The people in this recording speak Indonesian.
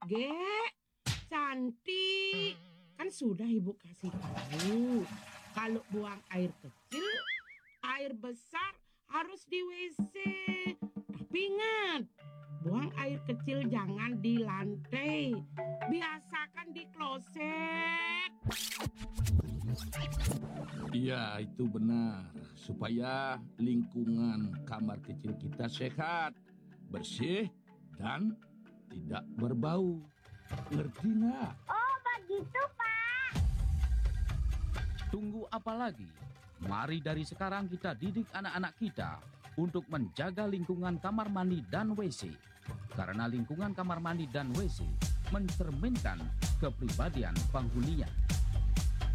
Gek, cantik. Kan sudah ibu kasih tahu. Kalau buang air kecil, air besar harus di WC. Tapi ingat, buang air kecil jangan di lantai. Biasakan di kloset. Iya, itu benar. Supaya lingkungan kamar kecil kita sehat, bersih, dan tidak berbau. Ngerti nggak? Oh, begitu, Pak. Tunggu apa lagi? Mari dari sekarang kita didik anak-anak kita untuk menjaga lingkungan kamar mandi dan WC. Karena lingkungan kamar mandi dan WC mencerminkan kepribadian penghuninya.